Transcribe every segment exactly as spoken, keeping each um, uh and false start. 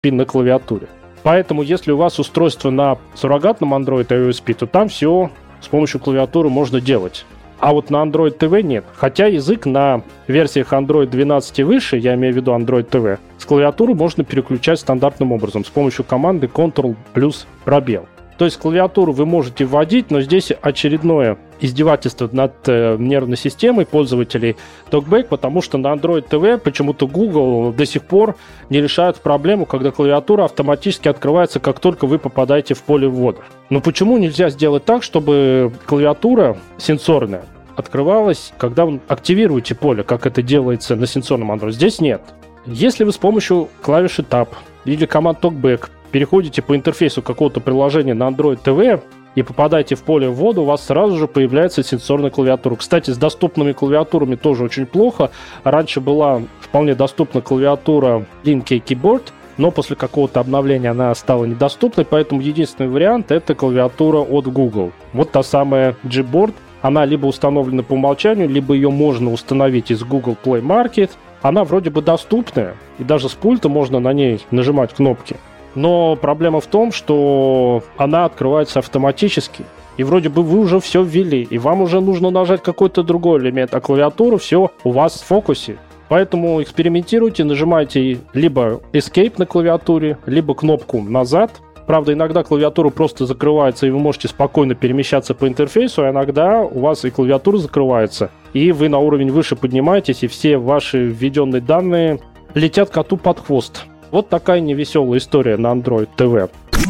пин на клавиатуре. Поэтому, если у вас устройство на суррогатном Android ай о эс пи, то там все с помощью клавиатуры можно делать. А вот на Android ти ви нет. Хотя язык на версиях Android двенадцать и выше, я имею в виду Android ти ви, с клавиатуры можно переключать стандартным образом, с помощью команды Ctrl плюс пробел. То есть клавиатуру вы можете вводить, но здесь очередное издевательство над э, нервной системой пользователей TalkBack, потому что на Android ти ви почему-то Google до сих пор не решает проблему, когда клавиатура автоматически открывается, как только вы попадаете в поле ввода. Но почему нельзя сделать так, чтобы клавиатура сенсорная открывалась, когда вы активируете поле, как это делается на сенсорном Android? Здесь нет. Если вы с помощью клавиши Tab или команд TalkBack переходите по интерфейсу какого-то приложения на Android ти ви и попадаете в поле ввода, у вас сразу же появляется сенсорная клавиатура. Кстати, с доступными клавиатурами тоже очень плохо. Раньше была вполне доступна клавиатура Linkey Keyboard, но после какого-то обновления она стала недоступной, поэтому единственный вариант — это клавиатура от Google. Вот та самая Gboard. Она либо установлена по умолчанию, либо ее можно установить из Google Play Market. Она вроде бы доступная, и даже с пульта можно на ней нажимать кнопки. Но проблема в том, что она открывается автоматически. И вроде бы вы уже все ввели, и вам уже нужно нажать какой-то другой элемент, а клавиатура все у вас в фокусе. Поэтому экспериментируйте, нажимайте либо Escape на клавиатуре, либо кнопку «Назад». Правда, иногда клавиатура просто закрывается, и вы можете спокойно перемещаться по интерфейсу, а иногда у вас и клавиатура закрывается, и вы на уровень выше поднимаетесь, и все ваши введенные данные летят коту под хвост. Вот такая невеселая история на Android ти ви.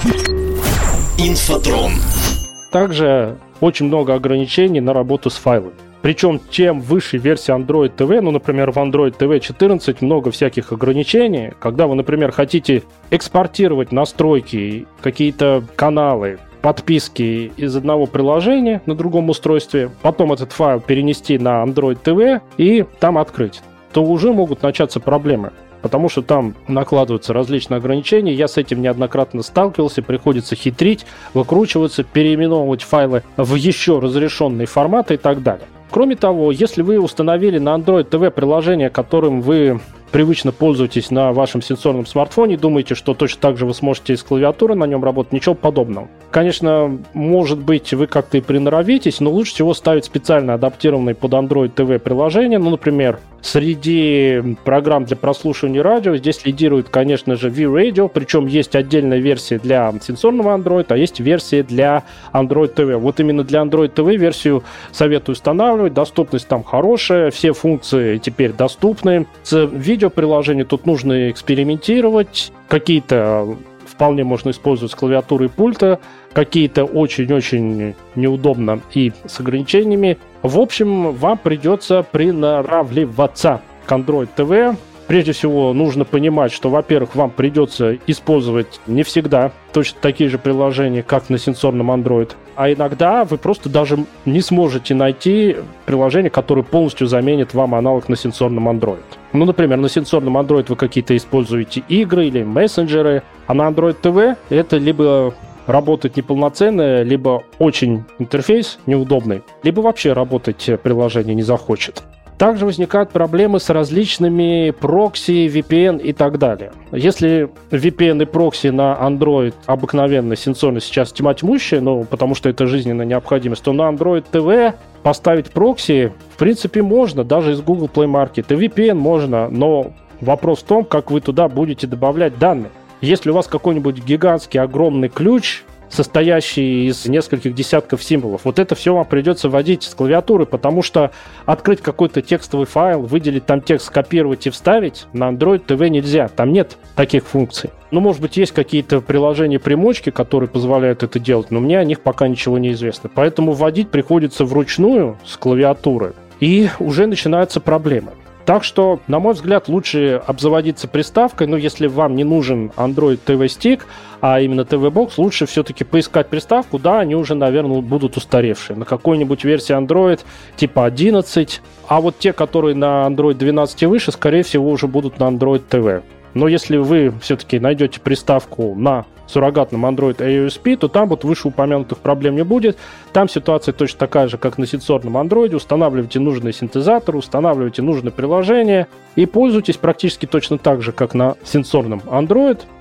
Инфотрон. Также очень много ограничений на работу с файлами. Причем, чем выше версия Android ти ви, ну, например, в Android ти ви четырнадцать много всяких ограничений. Когда вы, например, хотите экспортировать настройки, какие-то каналы, подписки из одного приложения на другом устройстве, потом этот файл перенести на Android ти ви и там открыть, то уже могут начаться проблемы. Потому что там накладываются различные ограничения. Я с этим неоднократно сталкивался. Приходится хитрить, выкручиваться, переименовывать файлы в еще разрешенные форматы и так далее. Кроме того, если вы установили на Android ти ви приложение, которым вы привычно пользуетесь на вашем сенсорном смартфоне, думаете, что точно так же вы сможете с клавиатуры на нем работать, ничего подобного. Конечно, может быть, вы как-то и приноровитесь, но лучше всего ставить специально адаптированные под Android ти ви приложения. Ну, например, среди программ для прослушивания радио здесь лидирует, конечно же, V-Radio, причем есть отдельная версия для сенсорного Android, а есть версия для Android ти ви. Вот именно для Android ти ви версию советую устанавливать, доступность там хорошая, все функции теперь доступны. С видеоприложением тут нужно экспериментировать, какие-то вполне можно использовать с клавиатуры и пульта, какие-то очень-очень неудобно и с ограничениями. В общем, вам придется приноравливаться к Android ти ви. Прежде всего, нужно понимать, что, во-первых, вам придется использовать не всегда точно такие же приложения, как на сенсорном Android, а иногда вы просто даже не сможете найти приложение, которое полностью заменит вам аналог на сенсорном Android. Ну, например, на сенсорном Android вы какие-то используете игры или мессенджеры, а на Android ти ви это либо работает неполноценно, либо очень интерфейс неудобный, либо вообще работать приложение не захочет. Также возникают проблемы с различными прокси, ви пи эн и так далее. Если ви пи эн и прокси на Android обыкновенно сенсорно сейчас тьма тьмущая, ну, потому что это жизненная необходимость, то на Android ти ви поставить прокси в принципе можно, даже из Google Play Market. И ви пи эн можно, но вопрос в том, как вы туда будете добавлять данные. Если у вас какой-нибудь гигантский огромный ключ, состоящий из нескольких десятков символов. Вот это все вам придется вводить с клавиатуры, потому что открыть какой-то текстовый файл, выделить там текст, скопировать и вставить на Android ти ви нельзя. Там нет таких функций. Ну, может быть, есть какие-то приложения-примочки, которые позволяют это делать, но мне о них пока ничего не известно. Поэтому вводить приходится вручную с клавиатуры, и уже начинаются проблемы. Так что, на мой взгляд, лучше обзаводиться приставкой, но если вам не нужен Android ти ви Stick, а именно ти ви-бокс, лучше все-таки поискать приставку, да, они уже, наверное, будут устаревшие, на какой-нибудь версии Android типа одиннадцать, а вот те, которые на Android двенадцать и выше, скорее всего, уже будут на Android ти ви. Но если вы все-таки найдете приставку на суррогатном Android ай о эс пи, то там вот вышеупомянутых проблем не будет. Там ситуация точно такая же, как на сенсорном Android. Устанавливайте нужные синтезаторы, устанавливайте нужные приложения и пользуйтесь практически точно так же, как на сенсорном Android.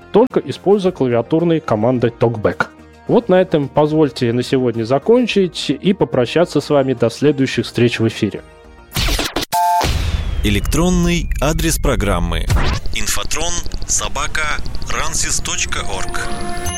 только используя клавиатурные команды TalkBack. Вот на этом позвольте на сегодня закончить и попрощаться с вами до следующих встреч в эфире. Электронный адрес программы: инфотрон собака рансис точка орг.